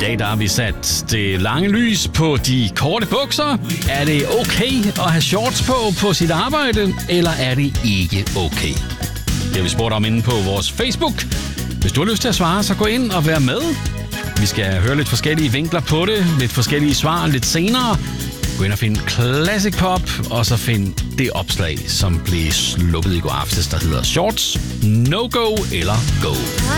dag der har vi sat det lange lys på de korte bukser. Er det okay at have shorts på sit arbejde, eller er det ikke okay? Det har vi spurgt om inde på vores Facebook. Hvis du har lyst til at svare, så gå ind og vær med. Vi skal høre lidt forskellige vinkler på det, lidt forskellige svar lidt senere. Gå ind og find Classic Pop, og så find det opslag, som blev sluppet i går aftes, der hedder Shorts, No Go eller Go.